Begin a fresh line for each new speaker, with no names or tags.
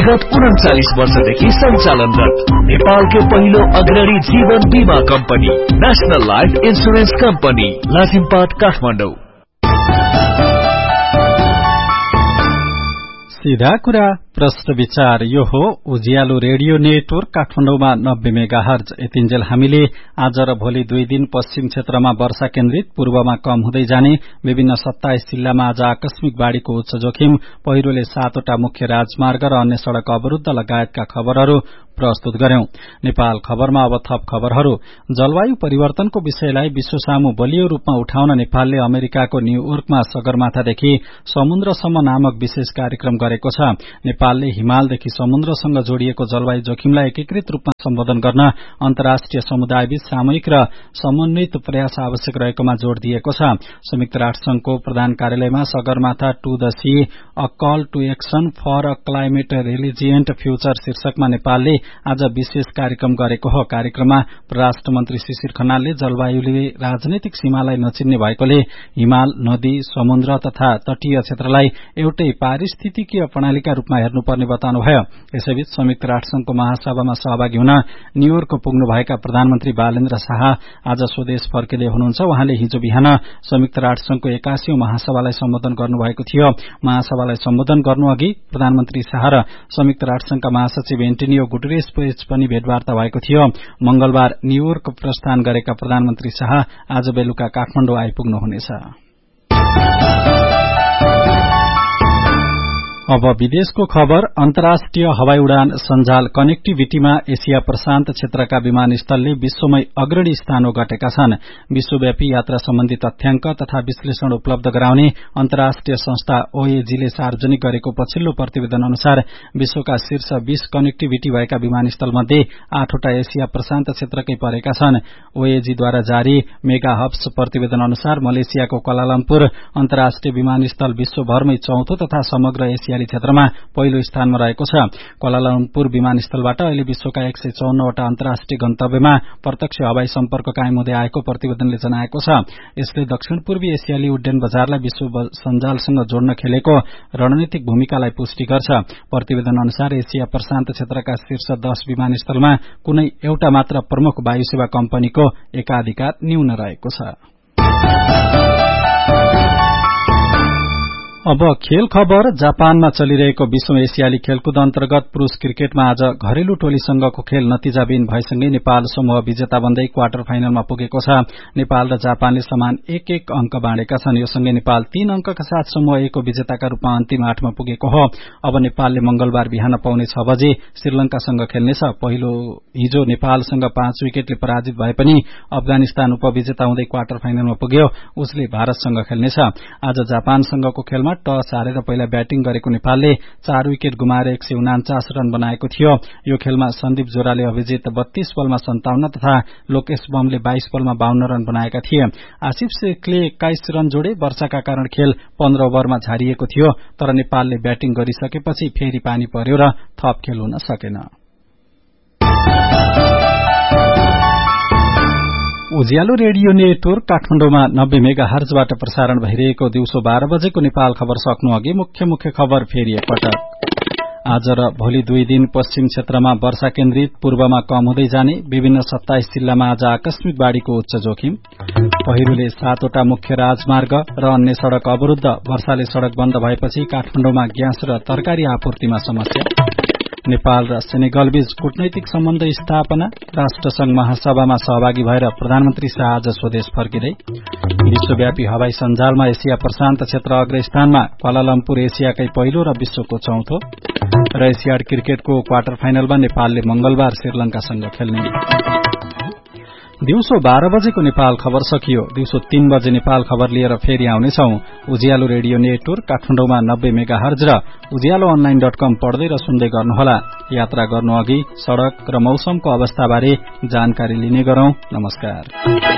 विगत 39 वर्षदेखि सञ्चालनरत नेपालकै पहिलो अग्रणी जीवन बीमा company national life insurance company Lazimpat Kathmandu.
सीधा कुरा प्रश्न विचार यो हो उज्यालो रेडियो नेटवर्क काठमाडौँमा 90 मेगाहर्ज। यतिन्जेल हामीले आज र भोलि 2 दिन पश्चिम क्षेत्रमा वर्षा केन्द्रित, पूर्वमा कम हुँदै जाने, विभिन्न 27 जिल्लामा आज आकस्मिक बाढ़ीको उच्च जोखिम, पहिरोले 7वटा मुख्य राजमार्ग र अन्य सड़क अवरूद्ध लगायतका खबरहरू प्रस्तुत गर्यौं। नेपाल खबरमा अब थप खबरहरू। जलवायु परिवर्तनको विषयलाई विश्वसामु बलियो रूपमा उठाउन नेपालले अमेरिकाको न्यूयोर्कमा सगरमाथादेखि समुद्रसम्म नामक विशेष कार्यक्रम गरेको छ। नेपालले हिमालदेखि समुद्रसँग जोडिएको जलवायु जोखिमलाई एकीकृत रूपमा सम्बोधन गर्न अन्तर्राष्ट्रिय समुदायबीच सामूहिक र समन्वित प्रयास आवश्यक रहेकोमा जोड़ दिएको छ। संयुक्त राष्ट्र संघको प्रधान कार्यालयमा Sagarmatha two the C a call two action for a climate रेलिजिएन्ट future शीर्षकमा नेपालले आज विशेष कार्यक्रम गरेको हो। कार्यक्रममा परराष्ट्र मन्त्री शिशिर खनालले जलवायुले राजनैतिक सीमालाई नचिन्ने भएकोले हिमाल, नदी, समुद्र तथा तटीय क्षेत्रलाई एउटै पारिस्थितिकीय प्रणालीका रूपमा हेर्नुपर्ने बताउनुभयो। यसैबीच संयुक्त राष्ट्र संघको महासभामा सहभागी हुन न्यूयोर्क पुग्नुभएका प्रधानमन्त्री बालेन्द्र शाह आज स्वदेश फर्किँदै हुनुहुन्छ। उहाँले हिजो बिहान संयुक्त राष्ट्र संघको 81औं महासभालाई सम्बोधन गर्नुभएको थियो। महासभालाई सम्बोधन गर्नुअघि प्रधानमन्त्री शाह र संयुक्त राष्ट्र संघका महासचिव एन्टोनियो गुटेरेस बीच पनि भेटवार्ता भएको थियो। मंगलबार न्यूयोर्क प्रस्थान गरेका प्रधानमन्त्री शाह आज बेलुका काठमाडौँ आइपुग्नुहुनेछ। अब विदेशको खबर। अन्तर्राष्ट्रिय हवाई उडान सञ्जाल कनेक्टिभिटीमा एशिया प्रशान्त क्षेत्रका विमानस्थलले विश्वमै अग्रणी स्थान ओगटेका छन्। विश्वव्यापी यात्रा सम्बन्धी तथ्याङ्क तथा विश्लेषण उपलब्ध गराउने अन्तर्राष्ट्रिय संस्था ओएजीले सार्वजनिक गरेको पछिल्लो प्रतिवेदन अनुसार विश्वका शीर्ष 20 कनेक्टिभिटी भएका विमानस्थल मध्ये 8वटा एशिया प्रशान्त क्षेत्रकै परेका छन्। ओएजीद्वारा जारी मेगा हब्स प्रतिवेदन अनुसार मलेसियाको क्वालालम्पुर अन्तर्राष्ट्रिय विमानस्थल विश्वभरमै 4औं तथा समग्र एशिया क्षेत्रमा पहिलो स्थानमा रहेको छ। क्वालालम्पुर विमानस्थलबाट अहिले विश्वका 154वटा अन्तर्राष्ट्रिय गन्तव्यमा प्रत्यक्ष हवाई सम्पर्क कायम हुँदै आएको प्रतिवेदनले जनाएको छ। यसले दक्षिण पूर्वी एसियाली उड्डयन बजारलाई विश्व सञ्जालसँग जोड्न खेलेको रणनीतिक भूमिकालाई पुष्टि गर्छ। प्रतिवेदन अनुसार एशिया प्रशान्त क्षेत्रका शीर्ष 10 विमानस्थलमा कुनै एउटा मात्र प्रमुख वायुसेवा कम्पनीको एकाधिकार न्यून रहेको छ। अब खेल खबर। जापानमा चलिरहेको विश्व एसियाली खेलकुद अन्तर्गत पुरूष क्रिकेटमा आज घरेलु टोलीसँगको खेल नतिजाविहीन भएसँगै नेपाल समूह विजेता बन्दै क्वार्टर फाइनलमा पुगेको छ। नेपाल र जापानले समान 1-1 अंक बाँडेका छन्। यो सँगै नेपाल 3 अंकका साथ समूह A को विजेताका रूपमा अन्तिम 8मा पुगेको हो। अब नेपालले मंगलबार बिहान पाउने 6 बजे श्रीलंकासँग खेल्नेछ। पहिलो हिजो नेपालसँग 5 विकेटले पराजित भए पनि अफगानिस्तान उपविजेता हुँदै क्वार्टर फाइनलमा पुग्यो। उसले भारतसँग खेल्नेछ। आज जापानसँगको खेलमा टस हारेर पहिला ब्याटिङ गरेको नेपालले 4 विकेट गुमाएर 149 रन बनाएको थियो। यो खेलमा सन्दीप जोराले अभिजित 32 बलमा 57 तथा लोकेश बमले 22 बलमा 52 रन बनाएका थिए। आसिफ शेखले 21 रन जोडे। वर्षाका कारण खेल 15 ओभरमा झारिएको थियो, तर नेपालले ब्याटिङ गरिसकेपछि फेरि पानी पर्यो र थप खेल हुन सकेन। उज्यालो रेडियो नेटवर्क काठमाडौँमा 90 मेगाहर्जबाट प्रसारण भइरहेको दिउँसो 12 बजेको नेपाल खबर सक्नु अघि मुख्य मुख्य खबर फेरि एकपटक। आज र भोलि 2 दिन पश्चिम क्षेत्रमा वर्षा केन्द्रित, पूर्वमा कम हुँदै जाने, विभिन्न 27 जिल्लामा आज आकस्मिक बाढ़ीको उच्च जोखिम, पहिरोले 7वटा मुख्य राजमार्ग र अन्य सड़क अवरूद्ध, वर्षाले सड़क बन्द भएपछि काठमाडौँमा ग्यास र तरकारी आपूर्तिमा समस्या, नेपाल र सेनेगल बीच कूटनैतिक सम्बन्ध स्थापना, राष्ट्रसंघ महासभामा सहभागी भएर प्रधानमन्त्री शाह आज स्वदेश फर्किँदै, विश्वव्यापी हवाई सञ्जालमा एशिया प्रशान्त क्षेत्र अग्रस्थानमा, क्वालालम्पुर एशियाकै पहिलो र विश्वको 4औं, र एशियाड क्रिकेटको क्वार्टर फाइनलमा नेपालले मंगलबार श्रीलंकासँग खेल्ने। दिउँसो 12 बजेको नेपाल खबर सकियो। दिउँसो 3 बजे नेपाल खबर लिएर फेरि आउनेछौं। उज्यालो रेडियो नेटवर्क काठमाडौँमा 90 मेगाहर्ज र उज्यालोonline.com पढ्दै र सुन्दै गर्नुहोला। यात्रा गर्नु अघि सड़क र मौसमको अवस्थाबारे जानकारी लिने गरौं। नमस्कार।